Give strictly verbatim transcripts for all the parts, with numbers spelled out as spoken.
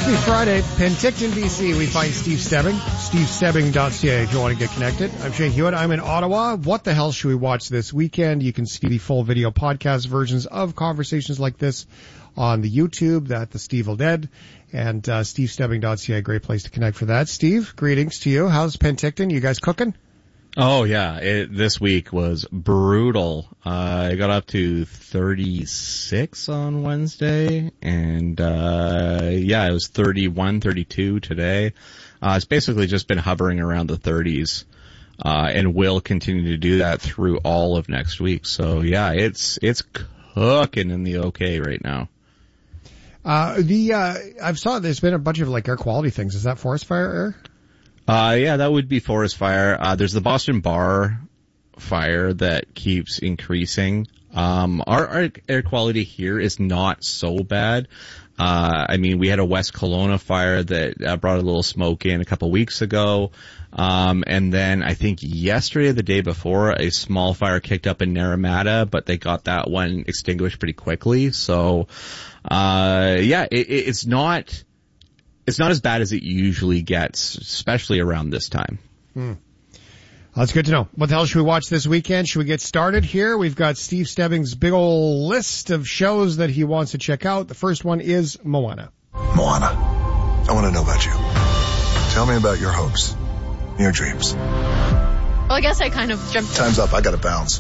Happy Friday. Penticton, B C. We find Steve Stebbing. steve stebbing dot c a if you want to get connected. I'm Shane Hewitt. I'm in Ottawa. What the hell should we watch this weekend? You can see the full video podcast versions of conversations like this on the YouTube, at the Steve-ul Dead, and uh, steve stebbing dot c a. Great place to connect for that. Steve, greetings to you. How's Penticton? You guys cooking? Oh, yeah. It, this week was brutal. Uh, I got up to thirty-six on Wednesday, and uh yeah, it was thirty-one, thirty-two today. Uh, it's basically just been hovering around the thirties, uh, and will continue to do that through all of next week. So, yeah, it's it's cooking in the okay right now. Uh, the uh, I've saw there's been a bunch of, like, air quality things. Is that forest fire air? Uh, yeah, that would be forest fire. Uh, there's the Boston Bar fire that keeps increasing. Um, our, our air quality here is not so bad. Uh, I mean, we had a West Kelowna fire that uh, brought a little smoke in a couple weeks ago. Um, and then I think yesterday or the day before, a small fire kicked up in Naramata, but they got that one extinguished pretty quickly. So, uh, yeah, it, it's not... It's not as bad as it usually gets, especially around this time. Hmm. That's good to know. What the hell should we watch this weekend? Should we get started here? We've got Steve Stebbing's big old list of shows that he wants to check out. The first one is Moana. Moana, I want to know about you. Tell me about your hopes, your dreams. Well, I guess I kind of jumped. Time's up. I got to bounce.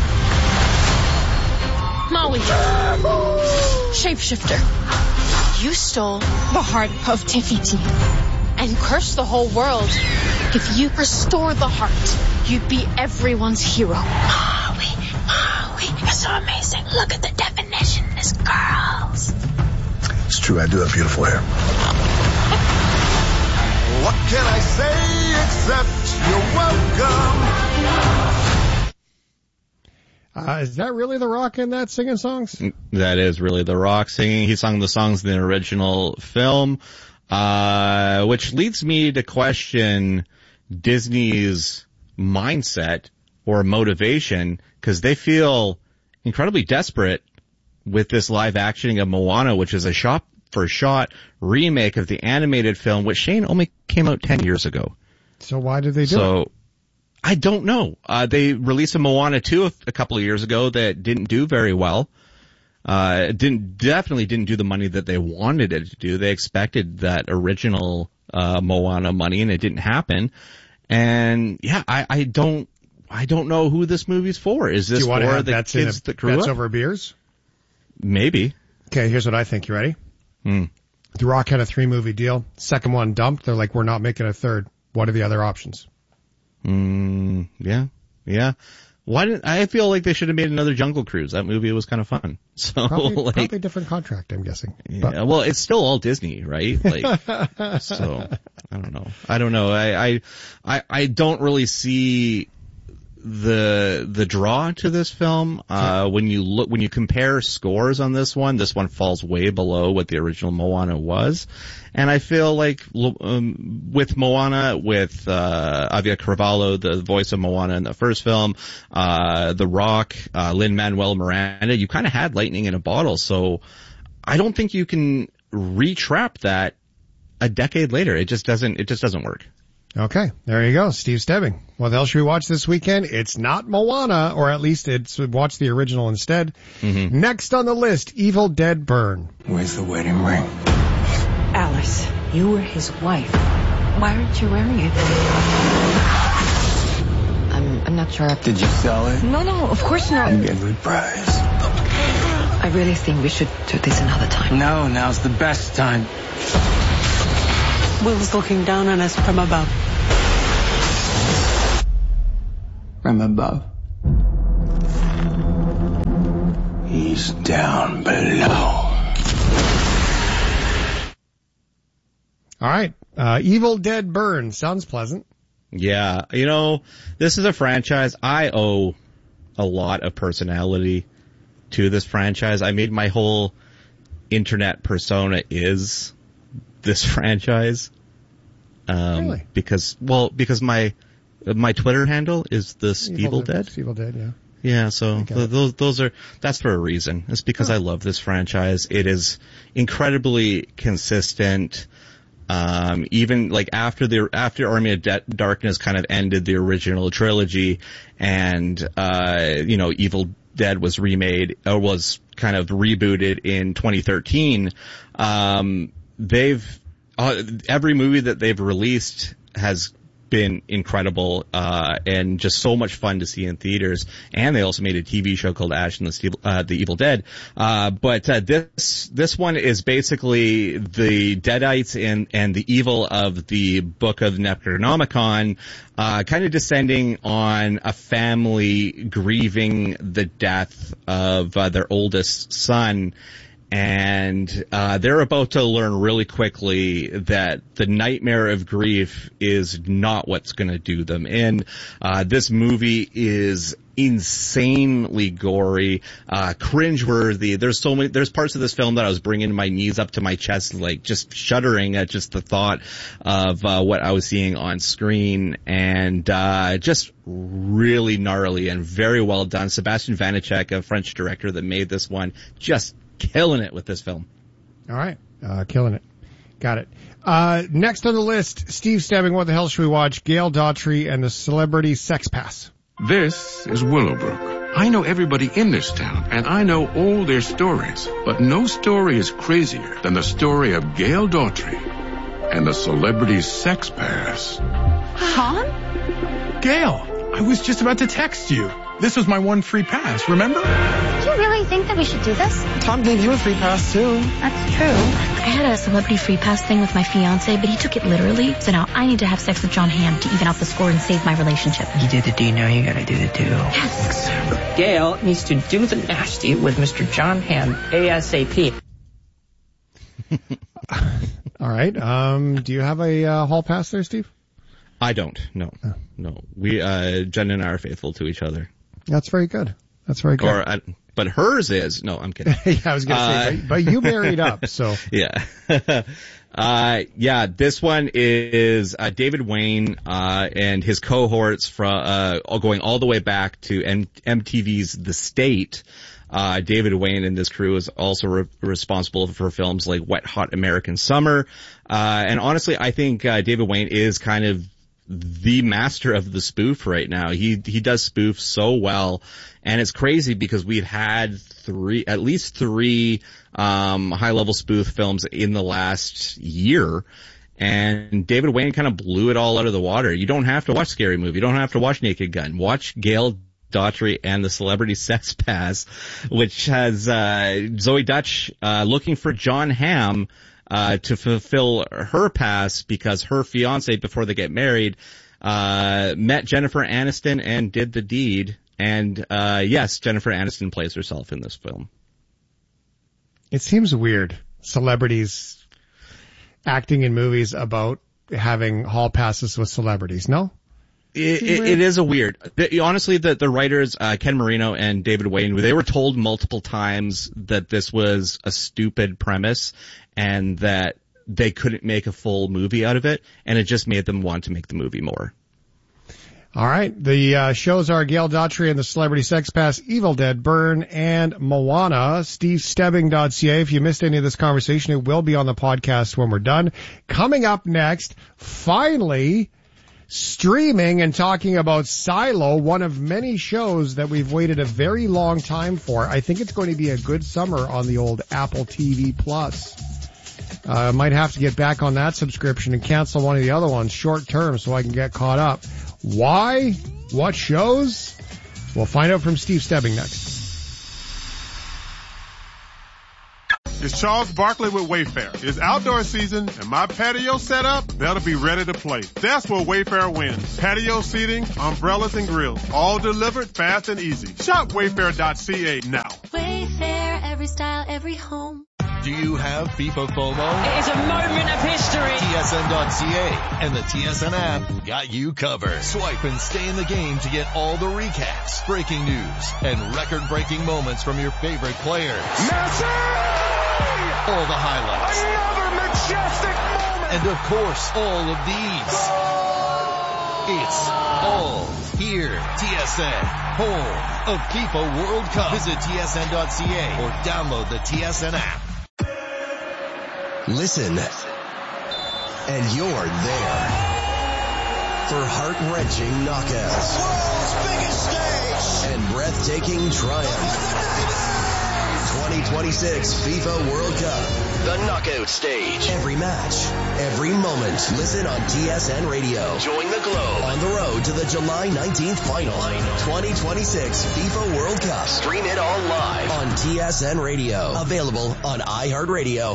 Maui. Shapeshifter. You stole the heart of Te Fiti and cursed the whole world. If you restore the heart, you'd be everyone's hero. Maui, Maui, you're so amazing. Look at the definition, this girls. It's true, I do have beautiful hair. What can I say except you're welcome? Uh, is that really The Rock in that singing songs? That is really The Rock singing. He sung the songs in the original film, uh, which leads me to question Disney's mindset or motivation, because they feel incredibly desperate with this live actioning of Moana, which is a shot-for-shot remake of the animated film, which, Shane, only came out ten years ago. So why did they do so, it? I don't know. Uh, they released a Moana two a, a couple of years ago that didn't do very well. Uh, it didn't, definitely didn't do the money that they wanted it to do. They expected that original, uh, Moana money, and it didn't happen. And yeah, I, I don't, I don't know who this movie's for. Is this do you want for to have the bets kids in a, that grew bets up? over beers? Maybe. Okay, here's what I think. You ready? Hmm. The Rock had a three movie deal. Second one dumped. They're like, we're not making a third. What are the other options? Mm, yeah, yeah. Why didn't, I feel like they should have made another Jungle Cruise. That movie was kind of fun. So, probably, like, probably a different contract, I'm guessing. Yeah, but. well, it's still all Disney, right? Like, so, I don't know. I don't know. I, I, I, I don't really see the, the draw to this film. Uh, when you look, when you compare scores on this one, this one falls way below what the original Moana was. And I feel like, um, with Moana, with, uh, Avia Carvalho, the voice of Moana in the first film, uh, The Rock, uh, Lin-Manuel Miranda, you kind of had lightning in a bottle. So I don't think you can retrap that a decade later. It just doesn't, it just doesn't work. Okay, there you go, Steve Stebbing. What else should we watch this weekend? It's not Moana, or at least it's watch the original instead. Mm-hmm. Next on the list, Evil Dead Burn. Where's the wedding ring? Alice, you were his wife. Why aren't you wearing it? I'm, I'm not sure. Did you sell it? No, no, of course not. You get a good price. I really think we should do this another time. No, now's the best time. Will's looking down on us from above. From above? He's down below. All right. Uh, Evil Dead Burn. Sounds pleasant. Yeah. You know, this is a franchise. I owe a lot of personality to this franchise. I made my whole internet persona is this franchise. Um, really? Because, well, because my, my Twitter handle is the Evil Dead. Evil Dead, yeah. Yeah, so th- those those are that's for a reason. It's because oh. I love this franchise. It is incredibly consistent. Um, even like after the after Army of De- Darkness kind of ended the original trilogy, and uh, you know, Evil Dead was remade or was kind of rebooted in twenty thirteen. Um, they've uh, every movie that they've released has been incredible, uh, and just so much fun to see in theaters. And they also made a T V show called Ash and the, Steve, uh, the Evil Dead. Uh, but, uh, this, this one is basically the Deadites and, and the evil of the Book of Necronomicon, uh, kind of descending on a family grieving the death of, uh, their oldest son. And uh they're about to learn really quickly that the nightmare of grief is not what's going to do them in. Uh this movie is insanely gory, uh cringeworthy. There's so many, there's parts of this film that I was bringing my knees up to my chest, like just shuddering at just the thought of uh what I was seeing on screen, and uh just really gnarly and very well done. Sebastian Vanacek, a French director that made this one, just killing it with this film. All right. Uh, killing it. Got it. Uh, next on the list, Steve Stebbing, what the hell should we watch? Gail Daughtry and the Celebrity Sex Pass. This is Willowbrook. I know everybody in this town, and I know all their stories. But no story is crazier than the story of Gail Daughtry and the Celebrity Sex Pass. Tom? Gail, I was just about to text you. This was my one free pass, remember? Do you really think that we should do this? Tom gave you a free pass, too. That's true. I had a celebrity free pass thing with my fiance, but he took it literally. So now I need to have sex with John Hamm to even out the score and save my relationship. You did the D, now you gotta do the do. Yes. Gail needs to do the nasty with Mister John Hamm ASAP. All right. Um, do you have a uh, hall pass there, Steve? I don't. No. Oh. No. We, uh, Jen and I are faithful to each other. That's very good. That's very good. Or, uh, but hers is. No, I'm kidding. yeah, I was going to uh, say, but, but you married up, so. Yeah. uh, yeah, this one is, uh, David Wayne, uh, and his cohorts from, uh, going all the way back to M- MTV's The State. Uh, David Wayne and this crew is also re- responsible for films like Wet Hot American Summer. Uh, and honestly, I think, uh, David Wayne is kind of the master of the spoof right now. He, he does spoof so well. And it's crazy because we've had three, at least three, um, high level spoof films in the last year. And David Wayne kind of blew it all out of the water. You don't have to watch Scary Movie. You don't have to watch Naked Gun. Watch Gail Daughtry and the Celebrity Sex Pass, which has, uh, Zoe Dutch, uh, looking for John Hamm, uh, to fulfill her pass because her fiance, before they get married, uh, met Jennifer Aniston and did the deed. And, uh, yes, Jennifer Aniston plays herself in this film. It seems weird. Celebrities acting in movies about having hall passes with celebrities, no? It, it, it is a weird. The, honestly, the, the writers, uh, Ken Marino and David Wayne, they were told multiple times that this was a stupid premise and that they couldn't make a full movie out of it, and it just made them want to make the movie more. All right. The uh, shows are Gail Daughtry and the Celebrity Sex Pass, Evil Dead, Burn, and Moana. Steve Stebbing dot C A. If you missed any of this conversation, it will be on the podcast when we're done. Coming up next, finally, streaming and talking about Silo, one of many shows that we've waited a very long time for. I think it's going to be a good summer on the old Apple T V Plus. Uh, might have to get back on that subscription and cancel one of the other ones short term so I can get caught up. Why? What shows? We'll find out from Steve Stebbing next. It's Charles Barkley with Wayfair. It's outdoor season, and my patio setup, that'll be ready to play. That's where Wayfair wins. Patio seating, umbrellas, and grills, all delivered fast and easy. Shop wayfair dot C A now. Wayfair, every style, every home. Do you have FIFA FOMO? It is a moment of history. T S N dot C A and the T S N app got you covered. Swipe and stay in the game to get all the recaps, breaking news, and record-breaking moments from your favorite players. Messi! All the highlights. Another majestic moment! And of course, all of these. It's all here. T S N, home of FIFA World Cup. Visit T S N dot C A or download the T S N app. Listen. and you're there for heart-wrenching knockouts, world's biggest stage, and breathtaking triumph. twenty twenty-six FIFA World Cup, the knockout stage. Every match, every moment. Listen on T S N Radio. Join the globe on the road to the July nineteenth final. twenty twenty-six FIFA World Cup. Stream it all live on T S N Radio. Available on iHeartRadio.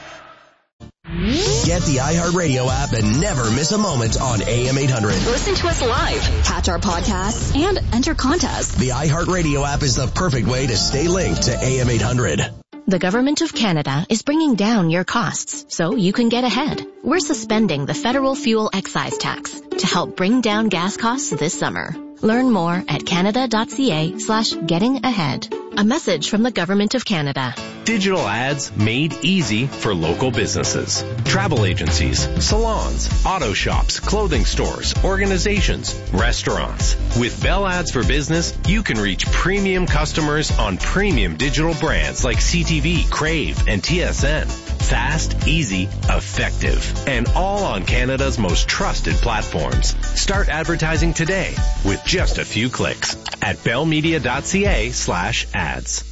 Get the iHeartRadio app and never miss a moment on A M eight hundred. Listen to us live, catch our podcasts, and enter contests. The iHeartRadio app is the perfect way to stay linked to A M eight hundred. The Government of Canada is bringing down your costs so you can get ahead. We're suspending the federal fuel excise tax to help bring down gas costs this summer. Learn more at canada.ca slash getting ahead. A message from the Government of Canada. Digital ads made easy for local businesses. Travel agencies, salons, auto shops, clothing stores, organizations, restaurants. With Bell Ads for Business, you can reach premium customers on premium digital brands like C T V, Crave, and T S N. Fast, easy, effective, and all on Canada's most trusted platforms. Start advertising today with just a few clicks at bellmedia.ca slash ads.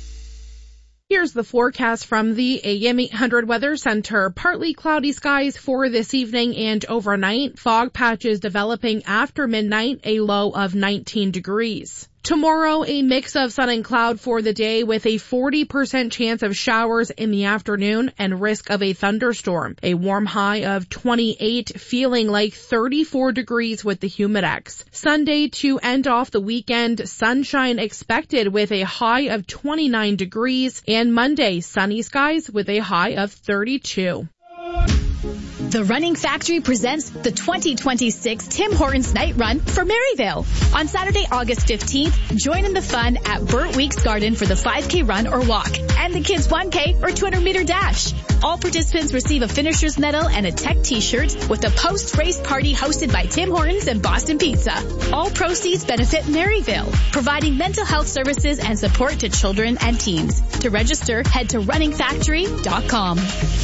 Here's the forecast from the A M eight hundred Weather Center. Partly cloudy skies for this evening and overnight. Fog patches developing after midnight, a low of nineteen degrees. Tomorrow, a mix of sun and cloud for the day with a forty percent chance of showers in the afternoon and risk of a thunderstorm. A warm high of twenty-eight, feeling like thirty-four degrees with the Humidex. Sunday to end off the weekend, sunshine expected with a high of twenty-nine degrees, and Monday, sunny skies with a high of thirty-two. The Running Factory presents the twenty twenty-six Tim Hortons Night Run for Maryvale. On Saturday, August fifteenth, join in the fun at Burt Weeks Garden for the five K run or walk and the kids one K or two hundred meter dash. All participants receive a finisher's medal and a tech t-shirt with a post-race party hosted by Tim Hortons and Boston Pizza. All proceeds benefit Maryvale, providing mental health services and support to children and teens. To register, head to running factory dot com.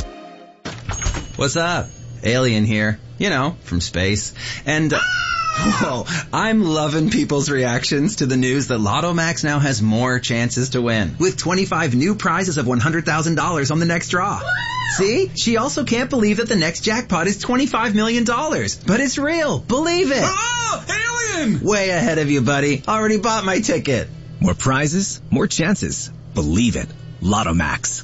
What's up? Alien here. You know, from space. And, uh, whoa, I'm loving people's reactions to the news that Lotto Max now has more chances to win. With twenty-five new prizes of one hundred thousand dollars on the next draw. See? She also can't believe that the next jackpot is twenty-five million dollars. But it's real. Believe it. Oh, Alien! Way ahead of you, buddy. Already bought my ticket. More prizes, more chances. Believe it. Lotto Max.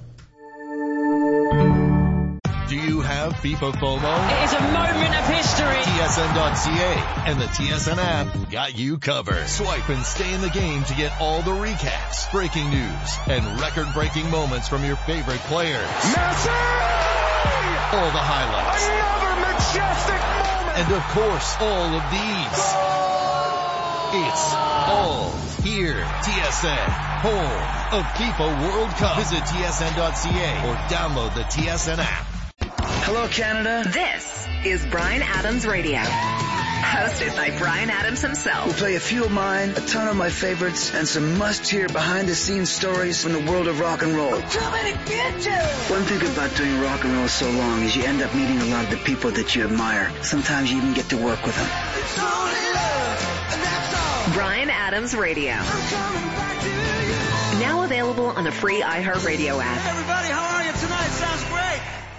Do you have FIFA FOMO? It is a moment of history. T S N dot C A and the T S N app got you covered. Swipe and stay in the game to get all the recaps, breaking news, and record-breaking moments from your favorite players. Messi! All the highlights. Another majestic moment! And of course, all of these. Goal! It's all here. T S N, home of FIFA World Cup. Visit T S N dot C A or download the T S N app. Hello, Canada. This is Bryan Adams Radio, hosted by Bryan Adams himself. We'll play a few of mine, a ton of my favorites, and some must-hear behind-the-scenes stories from the world of rock and roll. Too many bitches! One thing about doing rock and roll so long is you end up meeting a lot of the people that you admire. Sometimes you even get to work with them. It's only love, and that's all. Bryan Adams Radio. I'm coming back to you. Now available on the free iHeartRadio app. Hey everybody, how are you tonight? Sounds great.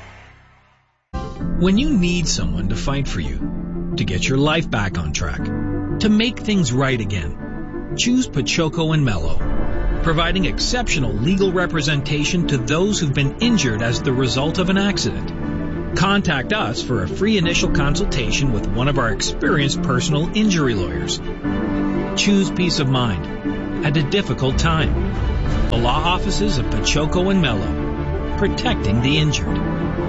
When you need someone to fight for you, to get your life back on track, to make things right again, choose Pachoco and Mello, providing exceptional legal representation to those who've been injured as the result of an accident. Contact us for a free initial consultation with one of our experienced personal injury lawyers. Choose peace of mind at a difficult time. The law offices of Pachoco and Mello, protecting the injured.